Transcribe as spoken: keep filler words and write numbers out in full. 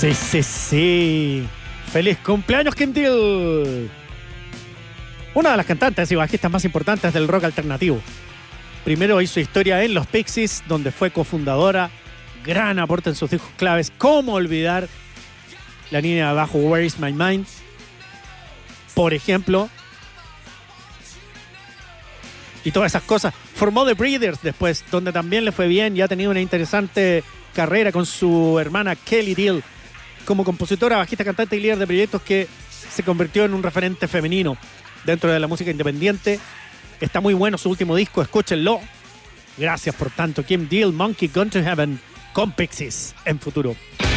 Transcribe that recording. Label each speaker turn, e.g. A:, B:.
A: Sí, sí, sí. ¡Feliz cumpleaños, Kim Deal! Una de las cantantes y bajistas más importantes del rock alternativo. Primero hizo historia en los Pixies, donde fue cofundadora. Gran aporte en sus discos claves. ¿Cómo olvidar la línea de abajo Where is my mind? Por ejemplo. Y todas esas cosas. Formó The Breeders después, donde también le fue bien y ha tenido una interesante carrera con su hermana Kelly Deal como compositora, bajista, cantante y líder de proyectos, que se convirtió en un referente femenino dentro de la música independiente. Está muy bueno su último disco, escúchenlo. Gracias por tanto, Kim Deal, Monkey Gone to Heaven con Pixies en futuro.